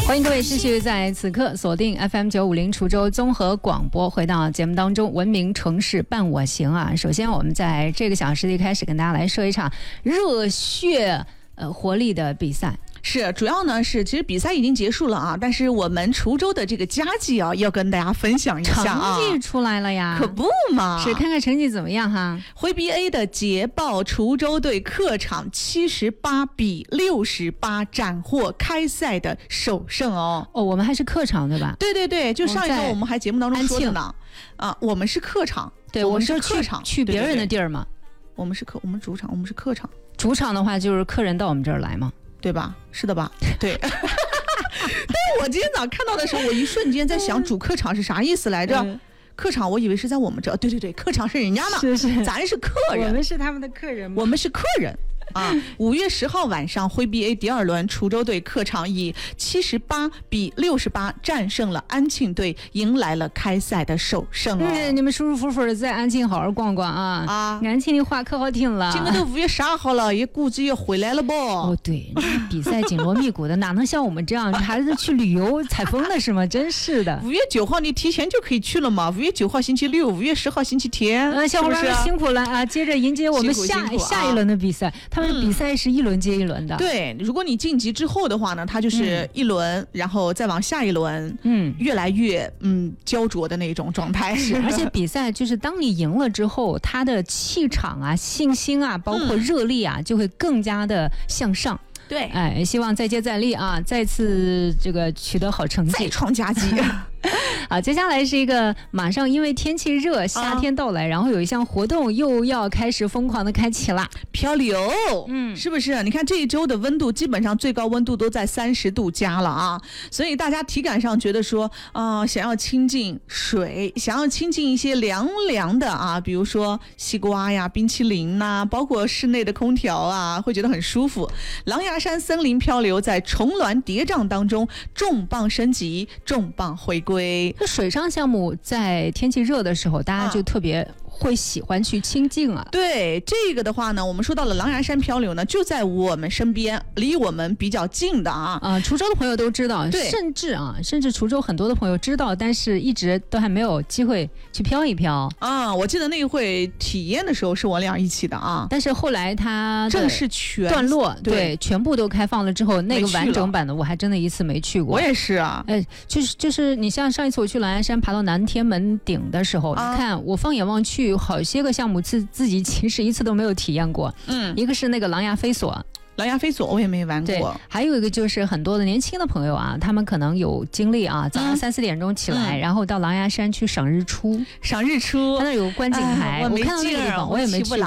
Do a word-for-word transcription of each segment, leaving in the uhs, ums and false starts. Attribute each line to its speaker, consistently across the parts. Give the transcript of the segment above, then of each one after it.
Speaker 1: 欢迎各位继续在此刻锁定 F M 九五零滁州综合广播，回到节目当中，文明城市伴我行啊。首先，我们在这个小时一开始跟大家来说一场热血呃活力的比赛。
Speaker 2: 是，主要呢是，其实比赛已经结束了啊，但是我们滁州的这个佳绩啊，要跟大家分享一下啊。
Speaker 1: 成绩出来了呀，
Speaker 2: 可不嘛，
Speaker 1: 是看看成绩怎么样哈。
Speaker 2: 徽 B A 的捷豹滁州队客场七十八比六十八斩获开赛的首胜哦。
Speaker 1: 哦，我们还是客场对吧？
Speaker 2: 对对对，就上一周我们还节目当中说的呢。啊，我们是客场，
Speaker 1: 对，我们是客场，去别人的地儿嘛。
Speaker 2: 我们是客，我们主场，我们是客场。
Speaker 1: 主场的话就是客人到我们这儿来嘛。
Speaker 2: 对吧？是的吧？对。但是我今天早上看到的时候，我一瞬间在想，主客场是啥意思来着？嗯、客场我以为是在我们这，对对对，客场是人家呢，
Speaker 1: 是是，
Speaker 2: 咱是客人，
Speaker 1: 我们是他们的客人吗？
Speaker 2: 我们是客人。啊，五月十号晚上，徽 B A 第二轮，滁州队客场以七十八比六十八战胜了安庆队，迎来了开赛的首胜、哦。
Speaker 1: 嗯，你们舒舒服服的在安庆好好逛逛啊！啊，安庆的话可好听了。
Speaker 2: 今个都五月十二号了，也估计也回来了不？
Speaker 1: 哦，对，比赛紧锣密鼓的，哪能像我们这样还是去旅游采风的是吗？真是的。
Speaker 2: 五月九号你提前就可以去了嘛？五月九号星期六，五月十号星期天。
Speaker 1: 呃，小伙伴们辛苦了啊！接着迎接我们下下一轮的比赛。他们比赛是一轮接一轮的、嗯，
Speaker 2: 对。如果你晋级之后的话呢，它就是一轮，嗯、然后再往下一轮，嗯，越来越嗯焦灼的那种状态。
Speaker 1: 是，而且比赛就是当你赢了之后，它的气场啊、信心啊，包括热力啊，嗯、就会更加的向上。
Speaker 2: 对，
Speaker 1: 哎，希望再接再厉啊，再次这个取得好成绩，
Speaker 2: 再创佳绩。
Speaker 1: 啊，接下来是一个马上因为天气热，夏天到来，啊、然后有一项活动又要开始疯狂的开启了，
Speaker 2: 漂流，嗯，是不是？你看这一周的温度基本上最高温度都在三十度加了啊，所以大家体感上觉得说，啊、呃，想要亲近水，想要亲近一些凉凉的啊，比如说西瓜呀、冰淇淋呐、啊，包括室内的空调啊，会觉得很舒服。狼牙山森林漂流在重峦叠嶂当中重磅升级，重磅回归。
Speaker 1: 这水上项目在天气热的时候，大家就特别会喜欢去亲近啊。
Speaker 2: 对，这个的话呢，我们说到了狼牙山漂流呢，就在我们身边，离我们比较近的啊。
Speaker 1: 啊、呃，滁州的朋友都知道，甚至啊，甚至滁州很多的朋友知道，但是一直都还没有机会去漂一漂
Speaker 2: 啊。我记得那一回体验的时候是我俩一起的啊，
Speaker 1: 但是后来它
Speaker 2: 正式全
Speaker 1: 段落，对，
Speaker 2: 对
Speaker 1: 全部都开放了之后，那个完整版的我还真的一次没去过。
Speaker 2: 我也是啊，
Speaker 1: 哎，就是就是你像上一次我去狼牙山爬到南天门顶的时候，啊、你看我放眼望去，好些个项目自自己其实一次都没有体验过。嗯，一个是那个狼牙飞索。
Speaker 2: 狼牙飞索我也没玩过，
Speaker 1: 对，还有一个就是很多的年轻的朋友啊，他们可能有经历啊，早上三四点钟起来，嗯、然后到狼牙山去赏日出，
Speaker 2: 赏日出，
Speaker 1: 他那有个观景台，
Speaker 2: 哎、
Speaker 1: 我看到那个地方我也没去过。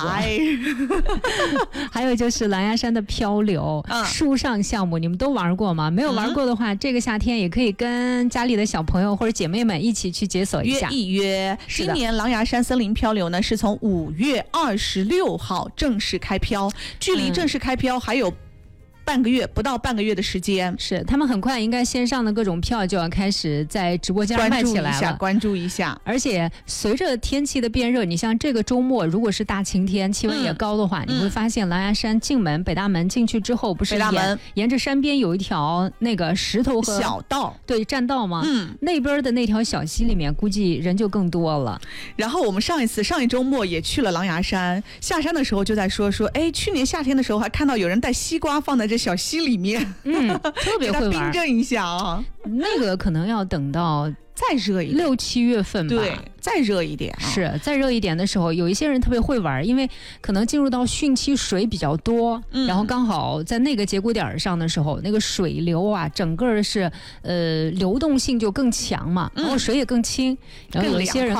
Speaker 1: 还有就是狼牙山的漂流，嗯、树上项目，你们都玩过吗？没有玩过的话，嗯、这个夏天也可以跟家里的小朋友或者姐妹们一起去解锁一下，
Speaker 2: 约一约。今年狼牙山森林漂流呢，是从五月二十六号正式开漂，距离正式开漂还有。有半个月不到半个月的时间，
Speaker 1: 是他们很快应该线上的各种票就要开始在直播间卖起来了，
Speaker 2: 关注一下。
Speaker 1: 而且随着天气的变热，你像这个周末如果是大晴天，气温也高的话，嗯、你会发现狼牙山进门北大门进去之后，不是沿沿着山边有一条那个石头和
Speaker 2: 小道，
Speaker 1: 对，栈道吗？
Speaker 2: 嗯，
Speaker 1: 那边的那条小溪里面估计人就更多了。
Speaker 2: 然后我们上一次上一周末也去了狼牙山，下山的时候就在说说，哎，去年夏天的时候还看到有人带西瓜放在这小溪里面，
Speaker 1: 嗯，特别会玩，
Speaker 2: 冰镇一下啊。
Speaker 1: 那个可能要等到
Speaker 2: 再热一点，
Speaker 1: 六七月份吧。
Speaker 2: 对，再热一点、啊。
Speaker 1: 是，再热一点的时候，有一些人特别会玩，因为可能进入到汛期，水比较多，嗯、然后刚好在那个节骨点上的时候，那个水流啊，整个是呃流动性就更强嘛，然后水也更清，然后有一些人。